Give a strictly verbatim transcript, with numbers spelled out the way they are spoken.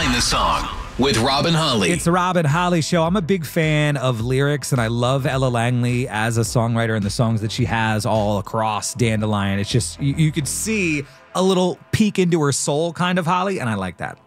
Behind the Song with Rob and Holly. It's the Rob and Holly Show. I'm a big fan of lyrics, and I love Ella Langley as a songwriter and the songs that she has all across Dandelion. It's just, you, you could see a little peek into her soul, kind of, Holly, and I like that.